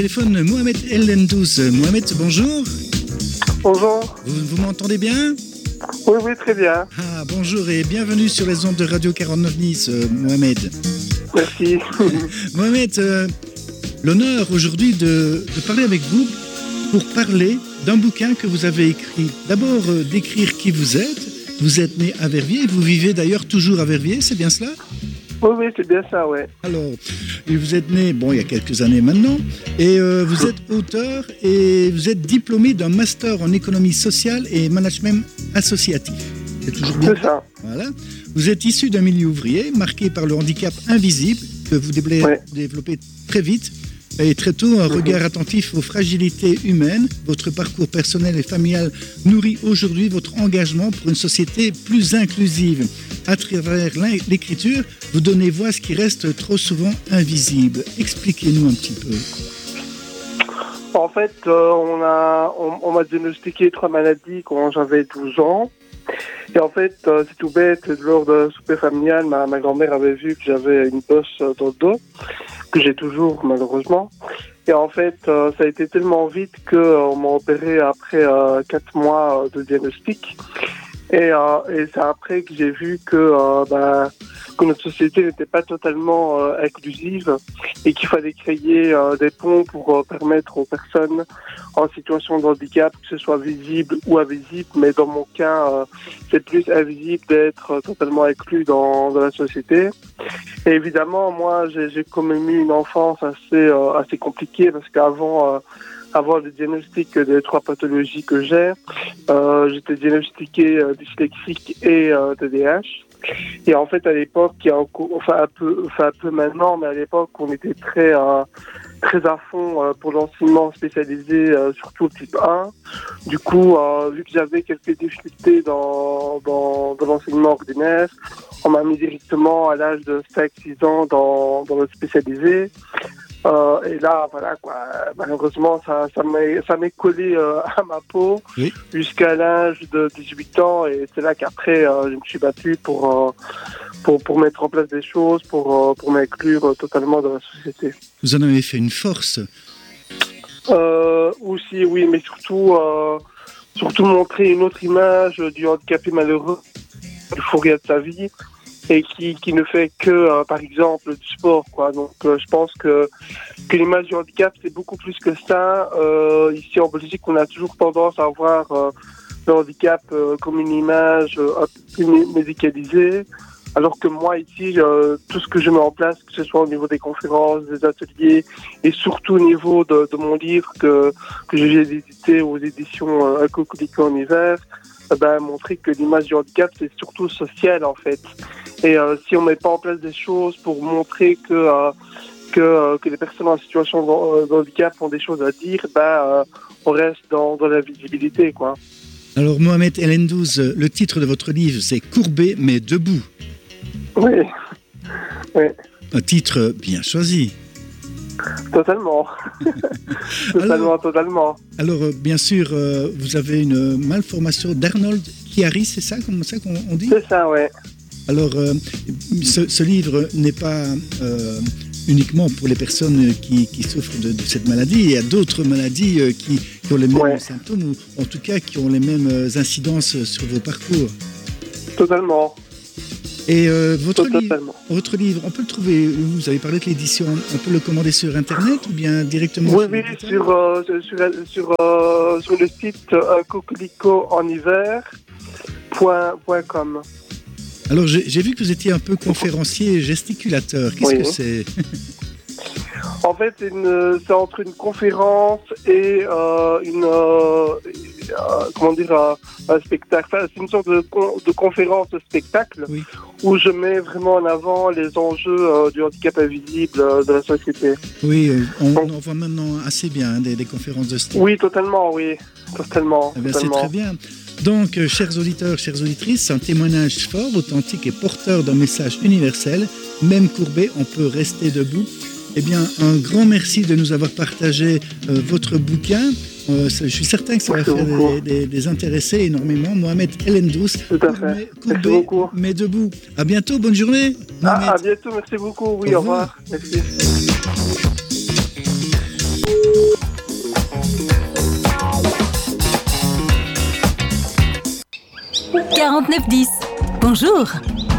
Téléphone Mohamed El Lendouz. Mohamed, bonjour. Bonjour. Vous m'entendez bien? Oui, très bien. Ah, bonjour et bienvenue sur les ondes de Radio 49 Nice, Mohamed. Merci. Mohamed, l'honneur aujourd'hui de parler avec vous pour parler d'un bouquin que vous avez écrit. D'abord, décrire qui vous êtes. Vous êtes né à Verviers, vous vivez d'ailleurs toujours à Verviers, c'est bien cela? Oui, c'est bien ça, ouais. Alors, vous êtes né, il y a quelques années maintenant, et vous êtes auteur et vous êtes diplômé d'un master en économie sociale et management associatif. C'est toujours bien? C'est ça. Voilà. Vous êtes issu d'un milieu ouvrier marqué par le handicap invisible que vous développez très vite et très tôt un regard attentif aux fragilités humaines. Votre parcours personnel et familial nourrit aujourd'hui votre engagement pour une société plus inclusive. À travers l'écriture, vous donnez voix à ce qui reste trop souvent invisible. Expliquez-nous un petit peu. En fait, on m'a diagnostiqué 3 maladies quand j'avais 12 ans. Et en fait, c'est tout bête, lors d'un souper familial, ma grand-mère avait vu que j'avais une bosse dans le dos, que j'ai toujours malheureusement. Et en fait, ça a été tellement vite qu'on m'a opéré après 4 mois de diagnostic. Et c'est après que j'ai vu que notre société n'était pas totalement inclusive et qu'il fallait créer des ponts pour permettre aux personnes en situation de handicap, que ce soit visible ou invisible, mais dans mon cas, c'est plus invisible d'être totalement inclus dans la société. Et évidemment, moi, j'ai quand même eu une enfance assez compliquée parce qu'avant le diagnostic des 3 pathologies que j'ai, j'étais diagnostiqué dyslexique et TDAH. Et en fait, à l'époque, un peu maintenant, mais à l'époque, on était très à fond pour l'enseignement spécialisé, surtout type 1. Du coup, vu que j'avais quelques difficultés dans l'enseignement ordinaire, on m'a mis directement à l'âge de 5-6 ans dans le spécialisé. Et là, voilà quoi. Malheureusement, ça m'est collé à ma peau jusqu'à l'âge de 18 ans. Et c'est là qu'après, je me suis battu pour mettre en place des choses, pour m'inclure totalement dans la société. Vous en avez fait une force. Aussi, oui, mais surtout montrer une autre image du handicapé malheureux du fourrier de sa vie. Et qui ne fait que, par exemple, du sport, quoi. Donc, je pense que l'image du handicap, c'est beaucoup plus que ça. Ici, en Belgique, on a toujours tendance à voir le handicap comme une image un peu plus médicalisée. Alors que moi, ici, tout ce que je mets en place, que ce soit au niveau des conférences, des ateliers, et surtout au niveau de mon livre que je viens d'éditer aux éditions Cocolico en hiver, montrer que l'image du handicap, c'est surtout social, en fait. Et si on met pas en place des choses pour montrer que les personnes en situation de handicap ont des choses à dire, on reste dans la visibilité, quoi. Alors, Mohamed El Lendouz, le titre de votre livre, c'est « Courbé mais debout ». Oui. Un titre bien choisi. Totalement. Totalement. Alors, bien sûr, vous avez une malformation d'Arnold Chiari, c'est ça, comme ça qu'on dit? C'est ça, ouais. Alors, ce livre n'est pas uniquement pour les personnes qui souffrent de cette maladie. Il y a d'autres maladies qui ont les mêmes symptômes, ou en tout cas qui ont les mêmes incidences sur vos parcours. Totalement. Et votre livre, on peut le trouver, vous avez parlé de l'édition, on peut le commander sur Internet ou bien directement? Oui, sur le site cocolicoenhiver.com. Alors, j'ai vu que vous étiez un peu conférencier et gesticulateur. Qu'est-ce que c'est? En fait, c'est entre une conférence et un spectacle. Enfin, c'est une sorte de conférence spectacle où je mets vraiment en avant les enjeux du handicap invisible de la société. Oui, on voit maintenant assez bien des conférences de ce type. Oui, totalement, oui. Totalement. C'est très bien. Donc, chers auditeurs, chères auditrices, un témoignage fort, authentique et porteur d'un message universel. Même courbé, on peut rester debout. Eh bien, un grand merci de nous avoir partagé votre bouquin. Je suis certain que ça va faire des intéressés énormément. Mohamed El Lendouz, courbé mais debout. À bientôt, bonne journée. À bientôt, merci beaucoup. Oui, au revoir. Merci. 4910. Bonjour.